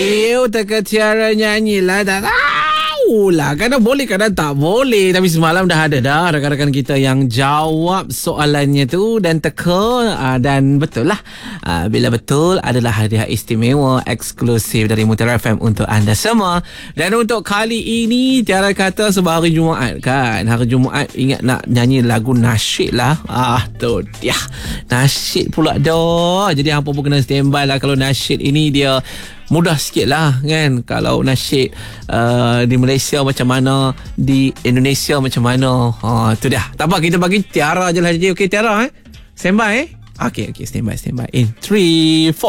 Teka Tiara nyanyilah. Tak tahulah. Kadang boleh, kadang tak boleh. Tapi semalam dah ada dah rakan-rakan kita yang jawab soalannya tu dan teka. Dan betul lah. Bila betul adalah hadiah istimewa eksklusif dari Mutiara FM untuk anda semua. Dan untuk kali ini Tiara kata sebab hari Jumaat kan. Hari Jumaat ingat nak nyanyi lagu nasyid lah. Tu dia. Nasyid pula dah. Jadi hampa pun kena standby lah. Kalau nasyid ini dia mudah sikit lah kan. Kalau nasyid di Malaysia macam mana, di Indonesia macam mana. Tu dia. Tak apa, kita bagi Tiara je lah. Okey Tiara Standby Okay, standby. In 3, 4